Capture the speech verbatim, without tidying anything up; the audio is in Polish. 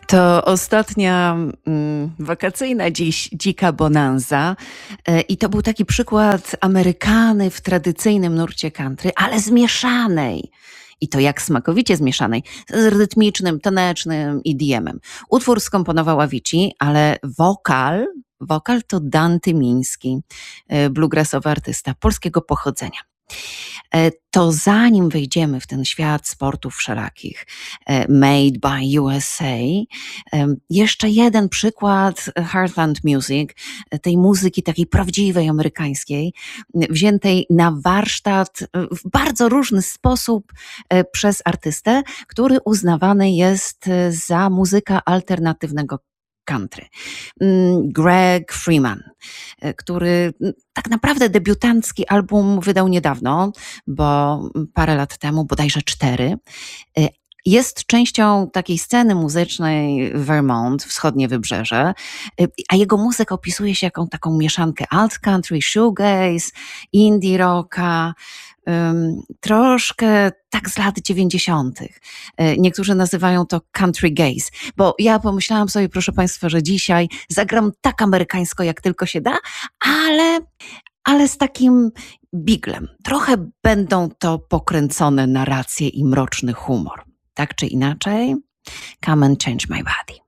To ostatnia mm, wakacyjna dziś dzika bonanza e, i to był taki przykład Amerykany w tradycyjnym nurcie country, ale zmieszanej. I to jak smakowicie zmieszanej, z rytmicznym, tanecznym E D M-em. Utwór skomponował Avicii, ale wokal, wokal to Dan Tymiński, e, bluegrassowy artysta polskiego pochodzenia. E, To zanim wejdziemy w ten świat sportów wszelakich, e, made by U S A, em, jeszcze jeden przykład Heartland Music, e, tej muzyki takiej prawdziwej amerykańskiej, m, wziętej na warsztat e, w bardzo różny sposób e, przez artystę, który uznawany jest e, za muzyka alternatywnego country. Mm, Greg Freeman, e, który mm, tak naprawdę debiutancki album wydał niedawno, bo parę lat temu, bodajże cztery. E, Jest częścią takiej sceny muzycznej Vermont, wschodnie wybrzeże, e, a jego muzyka opisuje się jako taką mieszankę alt country, shoegaze, indie rocka, ym, troszkę tak z lat dziewięćdziesiątych. E, Niektórzy nazywają to country gaze, bo ja pomyślałam sobie, proszę Państwa, że dzisiaj zagram tak amerykańsko, jak tylko się da, ale ale z takim biglem. Trochę będą to pokręcone narracje i mroczny humor. Tak czy inaczej, come and change my body.